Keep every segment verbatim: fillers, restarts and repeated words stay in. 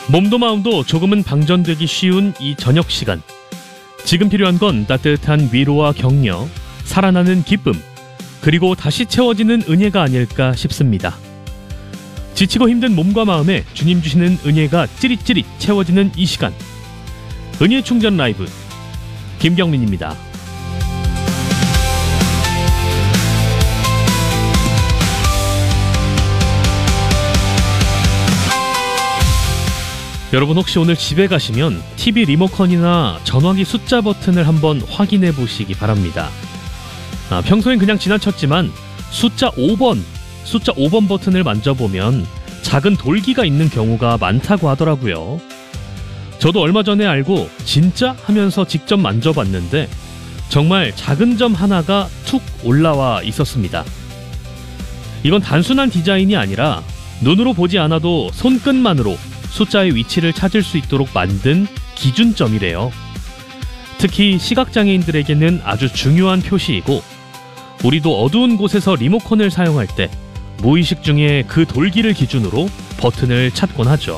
몸도 마음도 조금은 방전되기 쉬운 이 저녁 시간. 지금 필요한 건 따뜻한 위로와 격려, 살아나는 기쁨, 그리고 다시 채워지는 은혜가 아닐까 싶습니다. 지치고 힘든 몸과 마음에 주님 주시는 은혜가 찌릿찌릿 채워지는 이 시간. 은혜 충전 라이브 김경민입니다. 여러분, 혹시 오늘 집에 가시면 티비 리모컨이나 전화기 숫자 버튼을 한번 확인해 보시기 바랍니다. 아, 평소엔 그냥 지나쳤지만 숫자 오 번, 숫자 오 번 버튼을 만져보면 작은 돌기가 있는 경우가 많다고 하더라고요. 저도 얼마 전에 알고 진짜 하면서 직접 만져봤는데 정말 작은 점 하나가 툭 올라와 있었습니다. 이건 단순한 디자인이 아니라 눈으로 보지 않아도 손끝만으로 숫자의 위치를 찾을 수 있도록 만든 기준점이래요. 특히 시각장애인들에게는 아주 중요한 표시이고, 우리도 어두운 곳에서 리모컨을 사용할 때 무의식 중에 그 돌기를 기준으로 버튼을 찾곤 하죠.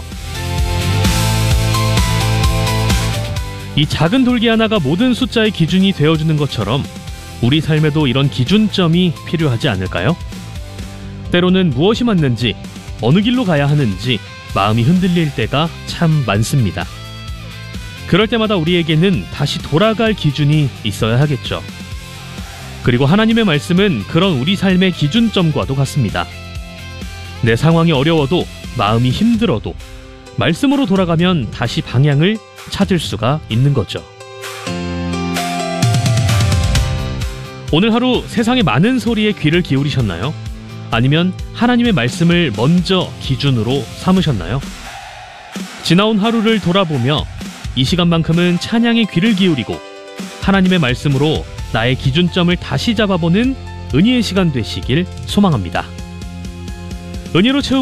이 작은 돌기 하나가 모든 숫자의 기준이 되어주는 것처럼 우리 삶에도 이런 기준점이 필요하지 않을까요? 때로는 무엇이 맞는지, 어느 길로 가야 하는지 마음이 흔들릴 때가 참 많습니다. 그럴 때마다 우리에게는 다시 돌아갈 기준이 있어야 하겠죠. 그리고 하나님의 말씀은 그런 우리 삶의 기준점과도 같습니다. 내 상황이 어려워도, 마음이 힘들어도 말씀으로 돌아가면 다시 방향을 찾을 수가 있는 거죠. 오늘 하루 세상의 많은 소리에 귀를 기울이셨나요? 아니면 하나님의 말씀을 먼저 기준으로 삼으셨나요? 지나온 하루를 돌아보며 이 시간만큼은 찬양에 귀를 기울이고 하나님의 말씀으로 나의 기준점을 다시 잡아보는 은혜의 시간 되시길 소망합니다. 은혜로 채우고